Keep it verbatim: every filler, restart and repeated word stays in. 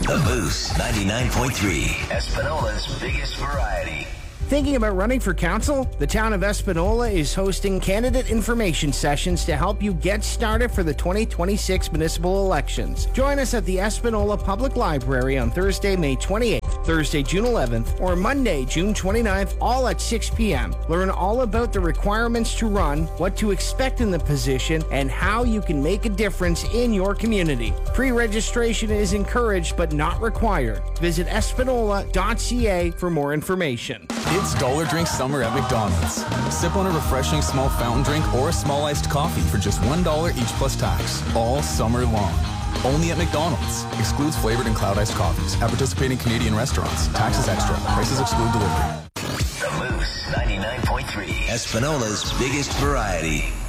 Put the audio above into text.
The Moose ninety-nine point three, Espanola's biggest variety. Thinking about running for council? The town of Espanola is hosting candidate information sessions to help you get started for the twenty twenty-six municipal elections. Join us at the Espanola Public Library on Thursday, May twenty-eighth, Thursday, June eleventh, or Monday, June twenty-ninth, all at six p.m. Learn all about the requirements to run, what to expect in the position, and how you can make a difference in your community. Pre-registration is encouraged but not required. Visit espanola dot c a for more information. It's Dollar Drink Summer at McDonald's. Sip on a refreshing small fountain drink or a small iced coffee for just one dollar each plus tax, all summer long. Only at McDonald's. Excludes flavored and cloud iced coffees. At participating Canadian restaurants. Taxes extra. Prices exclude delivery. The Moose ninety-nine point three, Espanola's biggest variety.